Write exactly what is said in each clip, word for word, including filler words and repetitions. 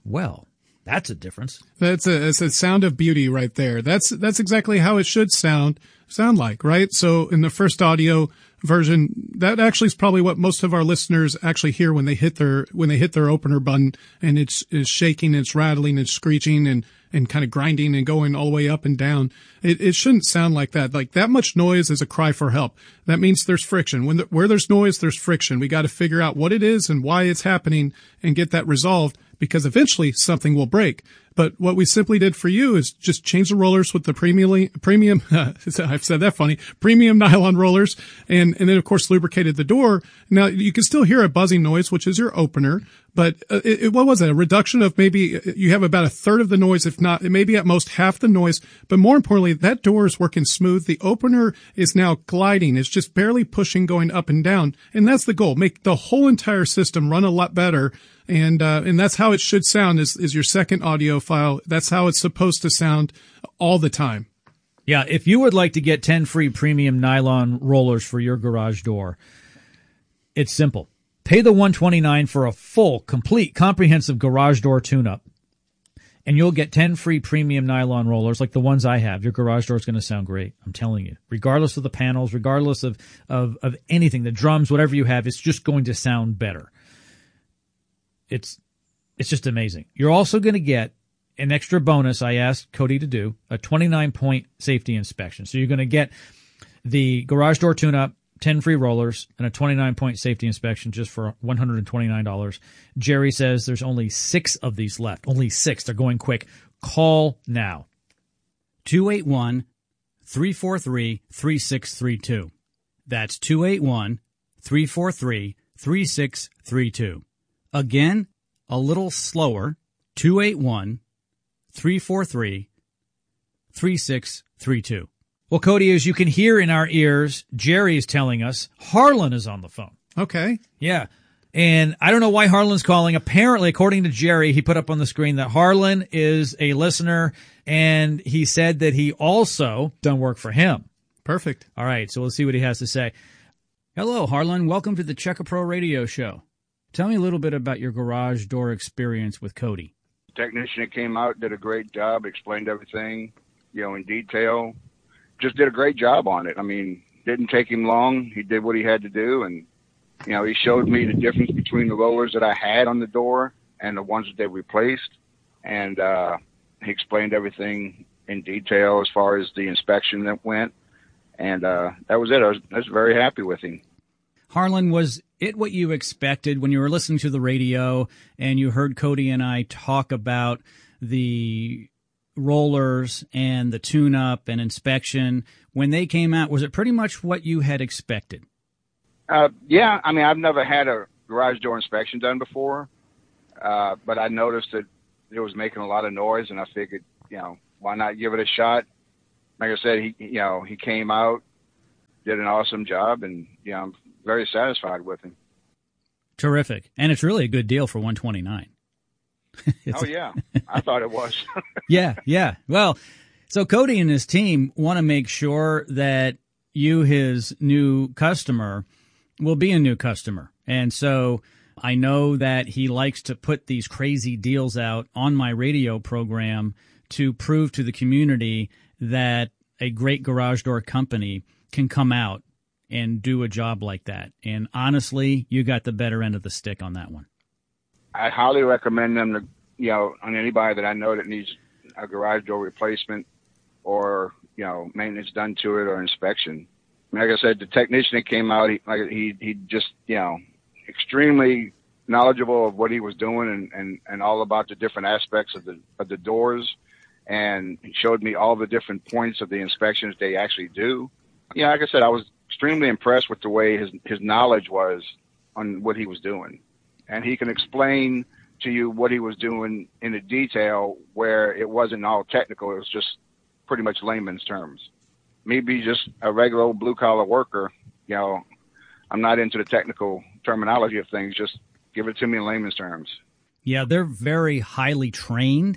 Well, that's a difference. That's a, it's a sound of beauty right there. That's, that's exactly how it should sound, sound like, right? So in the first audio version, that actually is probably what most of our listeners actually hear when they hit their, when they hit their opener button, and it's, it's shaking, it's rattling, it's screeching, and, and kind of grinding and going all the way up and down. It, it shouldn't sound like that. Like that much noise is a cry for help. That means there's friction. When the, where there's noise, there's friction. We got to figure out what it is and why it's happening and get that resolved, because eventually something will break. But what we simply did for you is just change the rollers with the premium, premium, I've said that funny, premium nylon rollers, and, and then of course lubricated the door. Now you can still hear a buzzing noise, which is your opener, but uh, it, what was it? A reduction of maybe, you have about a third of the noise, if not, maybe at most half the noise. But more importantly, that door is working smooth. The opener is now gliding. It's just barely pushing, going up and down. And that's the goal. Make the whole entire system run a lot better. And, uh, and that's how it should sound is, is your second audio file. That's how it's supposed to sound all the time. Yeah. If you would like to get ten free premium nylon rollers for your garage door, it's simple. Pay the one hundred twenty-nine dollars for a full, complete, comprehensive garage door tune-up, and you'll get ten free premium nylon rollers like the ones I have. Your garage door is going to sound great. I'm telling you. Regardless of the panels, regardless of, of, of anything, the drums, whatever you have, it's just going to sound better. It's, it's just amazing. You're also going to get an extra bonus I asked Cody to do, a twenty-nine point safety inspection. So you're going to get the garage door tune-up, ten free rollers, and a twenty-nine point safety inspection just for one hundred twenty-nine dollars. Jerry says there's only six of these left. Only six. They're going quick. Call now. two eight one, three four three, three six three two. That's two eight one, three four three, three six three two. Again, a little slower, two eight one, three four three, three six three two. Well, Cody, as you can hear in our ears, Jerry is telling us Harlan is on the phone. Okay. Yeah. And I don't know why Harlan's calling. Apparently, according to Jerry, he put up on the screen that Harlan is a listener, and he said that he also done work for him. Perfect. All right, so we'll see what he has to say. Hello, Harlan. Welcome to the Checker Pro Radio Show. Tell me a little bit about your garage door experience with Cody. The technician that came out did a great job, explained everything, you know, in detail. Just did a great job on it. I mean, didn't take him long. He did what he had to do, and, you know, he showed me the difference between the rollers that I had on the door and the ones that they replaced, and uh, he explained everything in detail as far as the inspection that went, and uh, that was it. I was, I was very happy with him. Harlan, was it what you expected when you were listening to the radio and you heard Cody and I talk about the rollers and the tune-up and inspection? When they came out, was it pretty much what you had expected? Uh, yeah, I mean, I've never had a garage door inspection done before, uh, but I noticed that it was making a lot of noise, and I figured, you know, why not give it a shot? Like I said, he, you know, he came out, did an awesome job, and, you know, I'm very satisfied with him. Terrific. And it's really a good deal for one hundred twenty-nine dollars. Oh, yeah. I thought it was. yeah, yeah. Well, so Cody and his team want to make sure that you, his new customer, will be a new customer. And so I know that he likes to put these crazy deals out on my radio program to prove to the community that a great garage door company can come out and do a job like that. And honestly, you got the better end of the stick on that one. I highly recommend them to, you know, on anybody that I know that needs a garage door replacement or, you know, maintenance done to it or inspection. Like I said, the technician that came out, he, like he, he just, you know, extremely knowledgeable of what he was doing and, and, and all about the different aspects of the, of the doors. And he showed me all the different points of the inspections they actually do. Yeah, like I said, I was extremely impressed with the way his, his knowledge was on what he was doing. And he can explain to you what he was doing in a detail where it wasn't all technical. It was just pretty much layman's terms. Me be just a regular old blue collar worker, you know, I'm not into the technical terminology of things. Just give it to me in layman's terms. Yeah, they're very highly trained,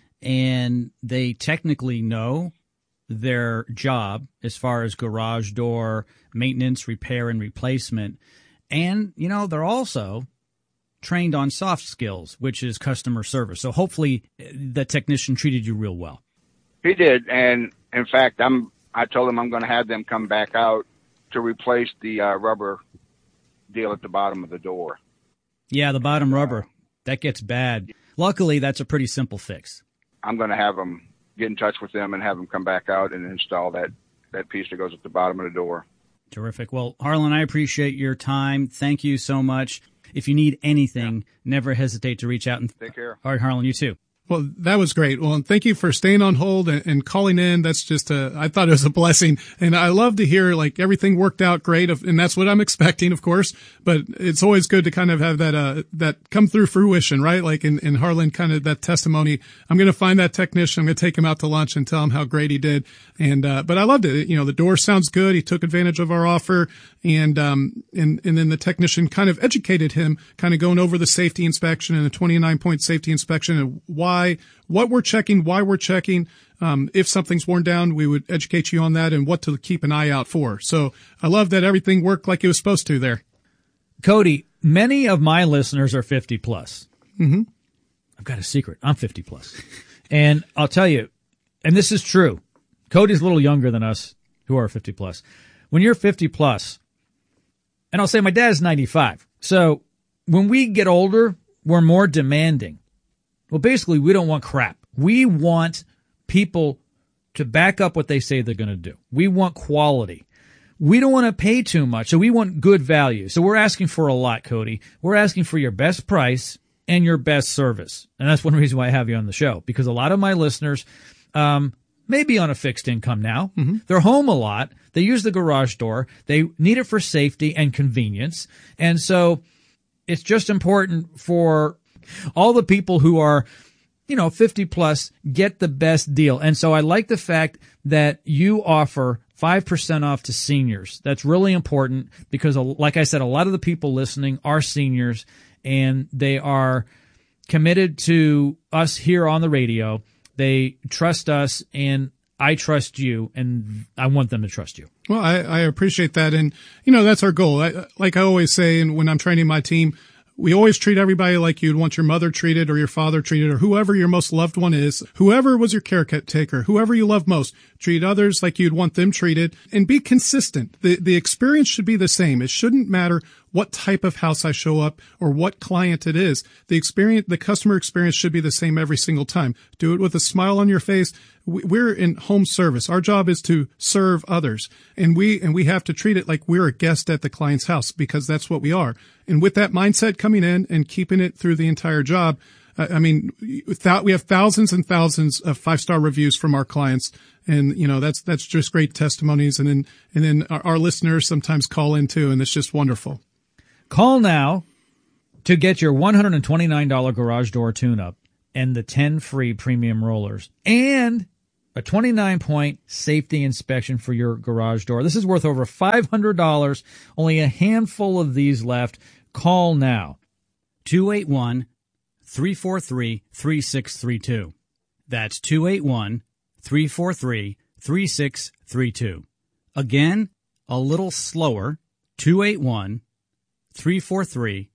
and they technically know their job as far as garage door maintenance, repair, and replacement. And, you know, they're also trained on soft skills, which is customer service. So hopefully the technician treated you real well. He did, and in fact, I'm. I told him I'm going to have them come back out to replace the uh, rubber deal at the bottom of the door. Yeah, the bottom rubber. That gets bad. Luckily, that's a pretty simple fix. I'm going to have them get in touch with them and have them come back out and install that, that piece that goes at the bottom of the door. Terrific. Well, Harlan, I appreciate your time. Thank you so much. If you need anything, yeah. never hesitate to reach out. And take care. All right, Harlan, you too. Well, that was great. Well, and thank you for staying on hold and, and calling in. That's just a, I thought it was a blessing. And I love to hear like everything worked out great. And that's what I'm expecting, of course, but it's always good to kind of have that, uh, that come through fruition, right? Like in, in Harlan, kind of that testimony. I'm going to find that technician. I'm going to take him out to lunch and tell him how great he did. And, uh, but I loved it. You know, the door sounds good. He took advantage of our offer and, um, and, and then the technician kind of educated him, kind of going over the safety inspection and the twenty-nine point safety inspection and why, what we're checking, why we're checking. Um, if something's worn down, we would educate you on that and what to keep an eye out for. So I love that everything worked like it was supposed to there. Cody, many of my listeners are fifty plus. Mm-hmm. I've got a secret. I'm fifty plus. And I'll tell you, and this is true. Cody's a little younger than us who are fifty plus. When you're fifty plus, and I'll say my dad's ninety-five. So when we get older, we're more demanding. Well, basically, we don't want crap. We want people to back up what they say they're going to do. We want quality. We don't want to pay too much, so we want good value. So we're asking for a lot, Cody. We're asking for your best price and your best service. And that's one reason why I have you on the show, because a lot of my listeners um, may be on a fixed income now. Mm-hmm. They're home a lot. They use the garage door. They need it for safety and convenience. And so it's just important for all the people who are, you know, fifty plus, get the best deal. And so I like the fact that you offer five percent off to seniors. That's really important because, like I said, a lot of the people listening are seniors and they are committed to us here on the radio. They trust us and I trust you, and I want them to trust you. Well, I, I appreciate that. And, you know, that's our goal. I, like I always say, and when I'm training my team, we always treat everybody like you'd want your mother treated or your father treated or whoever your most loved one is. Whoever was your caretaker, whoever you love most, treat others like you'd want them treated and be consistent. The, the experience should be the same. It shouldn't matter what type of house I show up or what client it is. The experience, the customer experience should be the same every single time. Do it with a smile on your face. We're in home service. Our job is to serve others, and we and we have to treat it like we're a guest at the client's house because that's what we are. And with that mindset coming in and keeping it through the entire job, I mean, we have thousands and thousands of five-star reviews from our clients, and you know that's that's just great testimonies. And then and then our, our listeners sometimes call in too, and it's just wonderful. Call now to get your one hundred twenty-nine dollars garage door tune-up and the ten free premium rollers and a twenty-nine point safety inspection for your garage door. This is worth over five hundred dollars. Only a handful of these left. Call now. two eight one, three four three, three six three two. That's two eight one, three four three, three six three two. Again, a little slower. two eight one, three four three,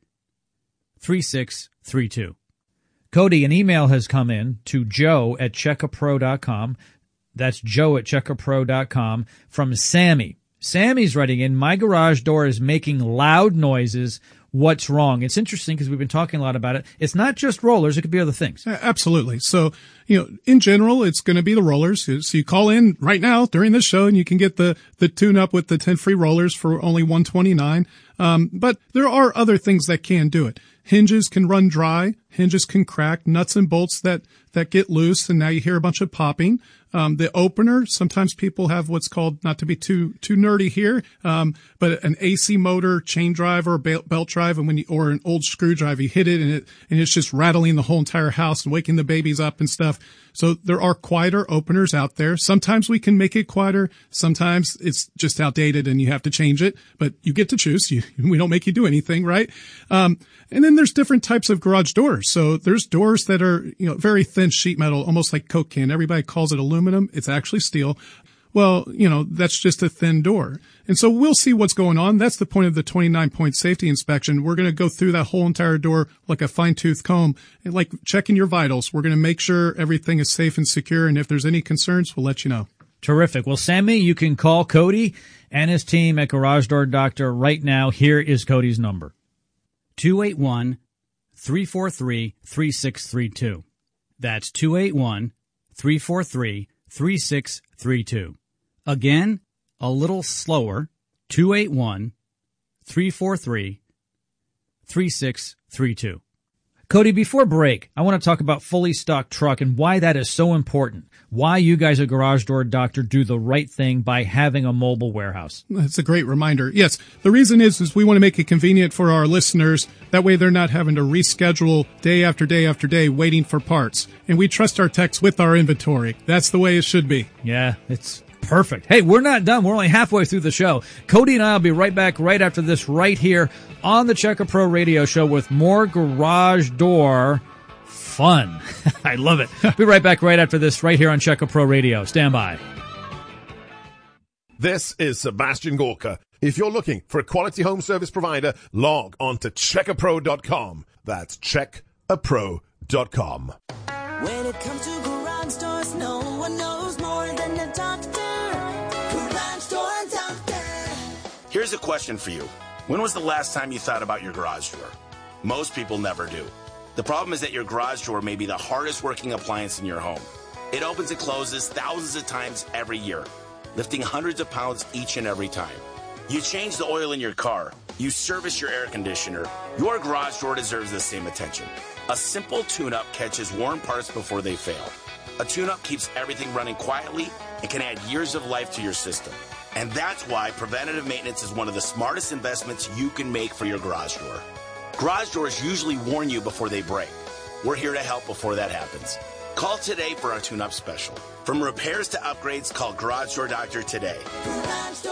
three six three two. Cody, an email has come in to Joe at checkapro dot com. That's Joe at checkapro dot com from Sammy. Sammy's writing in, my garage door is making loud noises. What's wrong? It's interesting because we've been talking a lot about it. It's not just rollers. It could be other things. Absolutely. So, you know, in general, it's going to be the rollers. So you call in right now during this show and you can get the, the tune up with the ten free rollers for only one hundred twenty-nine dollars. Um, but there are other things that can do it. Hinges can run dry. Hinges can crack. Nuts and bolts that, that get loose. And now you hear a bunch of popping. Um, the opener, sometimes people have what's called, not to be too, too nerdy here, um, but an A C motor, chain drive or belt, belt drive. And when you, or an old screwdriver, you hit it and it, and it's just rattling the whole entire house and waking the babies up and stuff. So there are quieter openers out there. Sometimes we can make it quieter. Sometimes it's just outdated and you have to change it, but you get to choose. You, we don't make you do anything, right? Um, and then there's different types of garage doors. So there's doors that are, you know, very thin sheet metal, almost like Coke can. Everybody calls it aluminum. It's actually steel. Well, you know, that's just a thin door. And so we'll see what's going on. That's the point of the twenty-nine point safety inspection. We're going to go through that whole entire door like a fine-tooth comb, and like checking your vitals. We're going to make sure everything is safe and secure. And if there's any concerns, we'll let you know. Terrific. Well, Sammy, you can call Cody and his team at Garage Door Doctor right now. Here is Cody's number. two eight one, three four three, three six three two. That's two eight one, three four three, three six three two. Again, a little slower, two eight one, three four three, three six three two. Cody, before break, I want to talk about Fully Stocked Truck and why that is so important. Why you guys at Garage Door Doctor do the right thing by having a mobile warehouse. That's a great reminder. Yes, the reason is, is we want to make it convenient for our listeners. That way they're not having to reschedule day after day after day waiting for parts. And we trust our techs with our inventory. That's the way it should be. Yeah, it's perfect. Hey, we're not done. We're only halfway through the show. Cody and I will be right back right after this right here on the Checker Pro Radio Show with more Garage Door fun. I love it. Be right back right after this right here on Checker Pro Radio. Stand by. This is Sebastian Gorka. If you're looking for a quality home service provider, log on to checker pro dot com. That's check a pro dot com. When it comes to garage doors, no one knows more than the doctor. Garage Door Doctor. Here's a question for you. When was the last time you thought about your garage door? Most people never do. The problem is that your garage door may be the hardest working appliance in your home. It opens and closes thousands of times every year, lifting hundreds of pounds each and every time. You change the oil in your car, you service your air conditioner, your garage door deserves the same attention. A simple tune-up catches worn parts before they fail. A tune-up keeps everything running quietly and can add years of life to your system. And that's why preventative maintenance is one of the smartest investments you can make for your garage door. Garage doors usually warn you before they break. We're here to help before that happens. Call today for our tune-up special. From repairs to upgrades, call Garage Door Doctor today.